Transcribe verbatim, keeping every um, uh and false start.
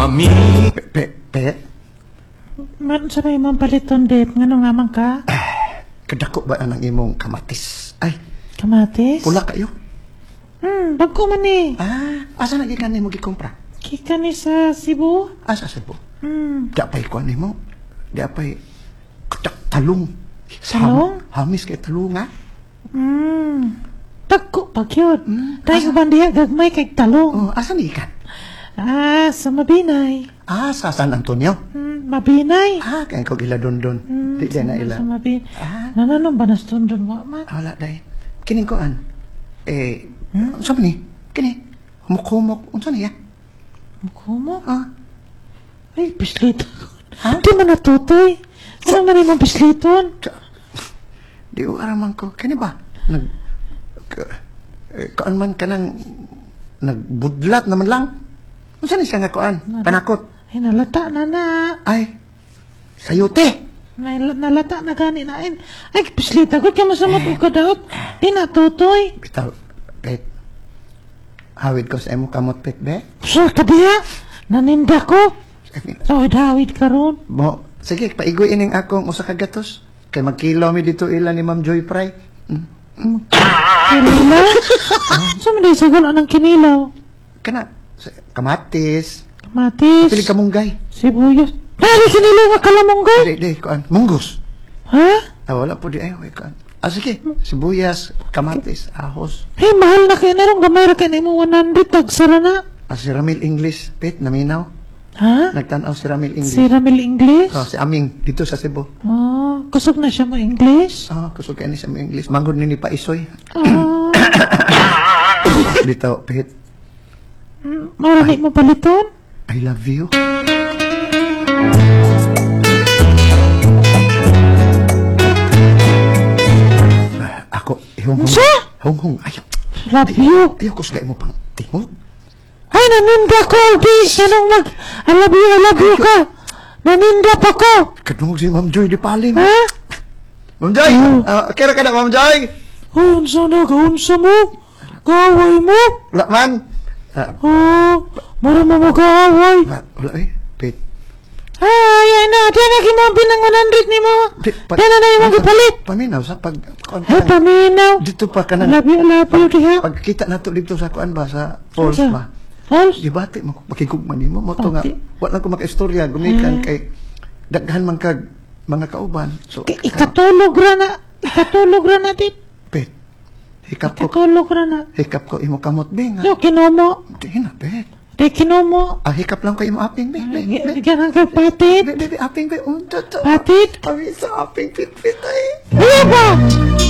Mami. Pe, pe, pe. Man sa may mapaliton dit ngano nga man ka? Kadako ba ang imong kamatis? Ay, Kamatis? pula kayo. Hmm, bagko man ni. Ah, asa na gikan nimo gikumpra? Kika ni sa Cebu. Asa Cebu? Hmm. Di apay kuan nimo. Di apay katak talong. Talong? Ham- Hamis kay talong ha? Hmm. Dagko pa gyud. Hmm, Tayo ba diha gagmay kay talong? Oh, asa ni ikan? Ah, sa Mabinay. Ah, sa San Antonio. Hmm, Mabinay. Ah, kaya ko ila dondon. Hmm, Di din na ila. Sa Mabinay. Ah, Nananong ba nasundon mo man? ah, wala dahil. Kining kuan. Eh, hmm? Saan ni? Kini? Humuk-humuk. Unsa niya? Mukumo? Ah, Ay, pislit. Ha? Di man natutoy. Saan na rin mong pisliton? Tsa- di ko araman ko. Kani ba? Nag... Ka, eh, kuan man ka nang... Nagbudlat naman lang. Unsa ni siya nga kuan? Panakot. Ay, nalata na na. Ay, sayote. May nalata na gani na. Ay, ay pislit ako. Kaya masamot ko ka daot. Di natutoy. Bitaw, pet. Hawid ko sa emo kamot pet, be. Sa ka diha. Naninda ko. Hawid-hawid ka ron. Mo, sige, paigoy ining akong usa ka gatos. Kay magkilaw mi dito ila ni Ma'am Joy Fry. Mm. Kinilaw? Saan mo na isagal anang kinilaw? Kana, sa- kamatis. Kamatis. Pili ka munggay. Sibuyas. Dali kinilaw nga kalamonggay. Di, di, kuan. Munggos. Ha? Ah, wala po di. Ay, wait, kuan. Ah, sige. Sibuyas, kamatis, ahos. Ay, mahal na kayo na rin. Gamay ra kayo na mo one hundred. Tagsara na. Ah, si Ramil English. Pet, naminaw. Ha? Nagtanaw si Ramil English. Si Ramil English? Oh, si Aming, dito sa Cebu. Oh, kusog na siya mo English? Ah, kusog kayo ni sa English. Manggod ni ni Paisoy. Oh, Dito, Pet. marami mo paliton? I love you. Ah, ako, ihong-hong. Siya? Hong-hong. Ayaw. Love you. Ayaw ko sa mo pang tingog. Ay, naninda ko. Di, kanong mag, I love you, I love you ka. Naninda pa ko. Kadungog si Ma'am Joy di paling. Ha? Ma'am Joy! Oh. Ah, kira ka na, Ma'am Joy! Oh, unsa na, kaunsa mo? Kaway mo? Wala man! Ah, Oh, mara mo mo kaway. wala, wala eh. Pet. Ay, ay na, di na kimampi ng one hundred ni mo. Di, pa- Di na na yung magipalit. Paminaw sa pag... kuan Ay, ka lang. paminaw. Dito pa ka I na. love you, I love you, diha. Pagkita na to dito sa kuan ba, sa falls Unsa? ba? False? Di ba, ti, makikugman mo. Mo to nga, Pati. wala ko maka-istorya, gumikan kay daghan man kag mga kauban. So, K- Ikatulog ra na. Ikatulog ra na, dit. Pet. Hikap ko, Ikatulog ra na. hikap ko imo kamot be nga. Yo, kinomo. Di na, Pet. Di kinomo. Ah, hikap lang ko imo aping be. Be, be, be, Ganang ka patit. be, be, be, aping be. Unta to. Patit. Kami sa aping pit-pit ay. Iya ba?